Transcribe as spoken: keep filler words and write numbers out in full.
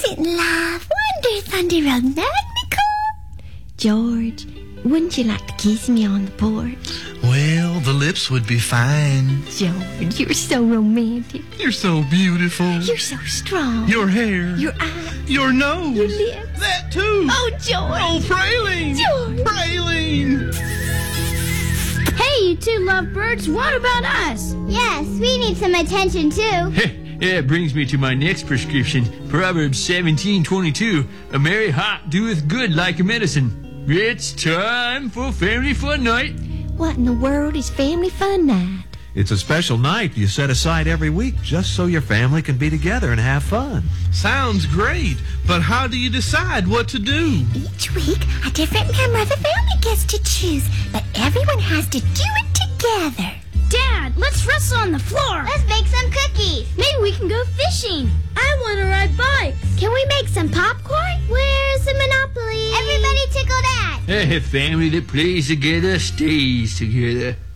Isn't love wonder thunder magnical? George, wouldn't you like to kiss me on the porch? Well, the lips would be fine. George, you're so romantic. You're so beautiful. You're so strong. Your hair. Your eyes. Your nose. Your lips. That too. Oh, George. Oh, Praline. George. Praline. Hey, you two lovebirds, what about us? Yes, we need some attention too. That brings me to my next prescription. Proverbs seventeen twenty-two. A merry heart doeth good like a medicine. It's time for family fun night. What in the world is family fun night? It's a special night you set aside every week just so your family can be together and have fun. Sounds great, but how do you decide what to do? Each week, a different member of the family gets to choose, but everyone has to do it together. Dad, let's wrestle on the floor. Let's make some cookies. Maybe we can go fishing. I want to ride bikes. Can we make some popcorn? Where's the Monopoly? Everybody tickle that. A family that plays together stays together.